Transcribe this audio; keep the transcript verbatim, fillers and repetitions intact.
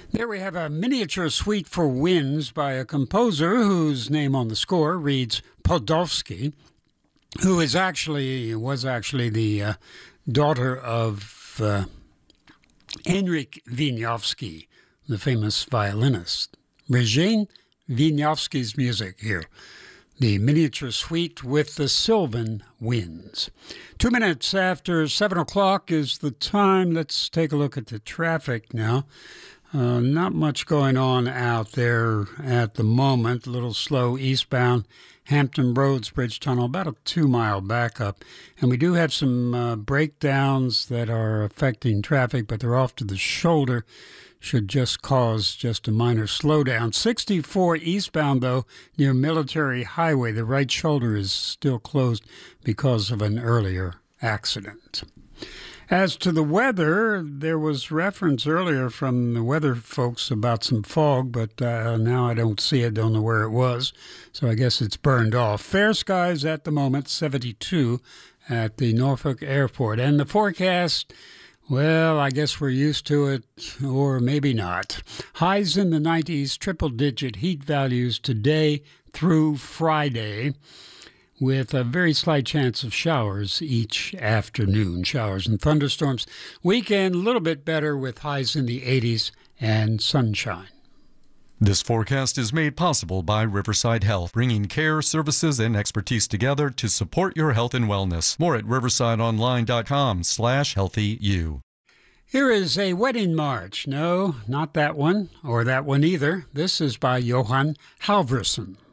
There we have a miniature suite for winds by a composer whose name on the score reads Podolsky, who is actually was actually the uh, daughter of uh, Henryk Wieniawski, the famous violinist. Regine Wieniawski's music here. The miniature suite with the Sylvan Winds. Two minutes after seven o'clock is the time. Let's take a look at the traffic now. Uh, not much going on out there at the moment. A little slow eastbound Hampton Roads Bridge Tunnel, about a two-mile backup. And we do have some uh, breakdowns that are affecting traffic, but they're off to the shoulder. Should just cause just a minor slowdown. sixty-four eastbound, though, near Military Highway. The right shoulder is still closed because of an earlier accident. As to the weather, there was reference earlier from the weather folks about some fog, but uh, now I don't see it, don't know where it was, so I guess it's burned off. Fair skies at the moment, seventy-two at the Norfolk Airport. And the forecast, well, I guess we're used to it, or maybe not. Highs in the nineties, triple-digit heat values today through Friday, with a very slight chance of showers each afternoon, showers and thunderstorms. Weekend, a little bit better with highs in the eighties and sunshine. This forecast is made possible by Riverside Health, bringing care, services, and expertise together to support your health and wellness. More at riversideonline.com slash healthyu. Here is a wedding march. No, not that one, or that one either. This is by Johan Halvorsen.